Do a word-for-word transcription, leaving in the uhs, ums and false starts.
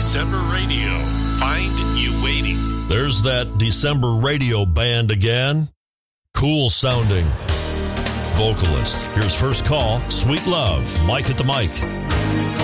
December Radio. Find you waiting. There's that December Radio band again. Cool sounding vocalist. Here's First Call, Sweet Love, Mike at the mic.